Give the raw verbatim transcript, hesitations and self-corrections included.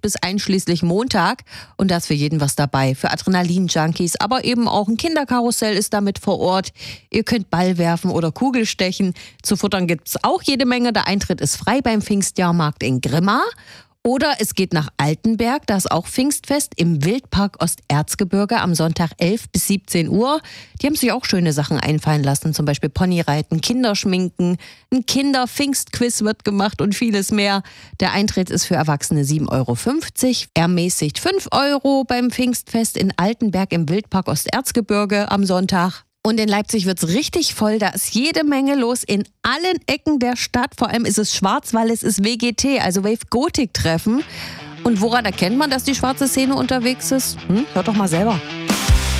bis einschließlich Montag. Und da ist für jeden was dabei. Für Adrenalin-Junkies, aber eben auch ein Kinderkarussell ist damit vor Ort. Ihr könnt Ball werfen oder Kugel stechen. Zu futtern gibt es auch jede Menge. Der Eintritt ist frei beim Pfingstjahrmarkt in Grimma. Oder es geht nach Altenberg, da ist auch Pfingstfest im Wildpark Osterzgebirge am Sonntag elf bis siebzehn Uhr. Die haben sich auch schöne Sachen einfallen lassen, zum Beispiel Ponyreiten, Kinderschminken, ein Kinder-Pfingstquiz wird gemacht und vieles mehr. Der Eintritt ist für Erwachsene sieben Euro fünfzig, ermäßigt fünf Euro beim Pfingstfest in Altenberg im Wildpark Osterzgebirge am Sonntag. Und in Leipzig wird's richtig voll, da ist jede Menge los in allen Ecken der Stadt. Vor allem ist es schwarz, weil es ist W G T, also Wave Gothic Treffen. Und woran erkennt man, dass die schwarze Szene unterwegs ist? Hm? Hört doch mal selber.